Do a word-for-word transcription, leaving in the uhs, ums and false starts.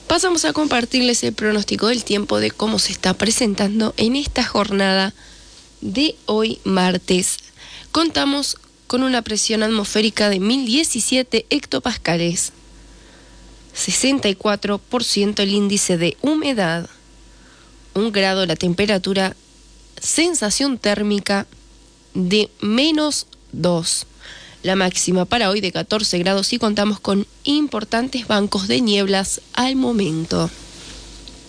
Pasamos a compartirles el pronóstico del tiempo de cómo se está presentando en esta jornada de hoy martes. Contamos con una presión atmosférica de mil diecisiete hectopascales, sesenta y cuatro por ciento el índice de humedad, un grado la temperatura, sensación térmica de menos dos. La máxima para hoy de catorce grados y contamos con importantes bancos de nieblas al momento.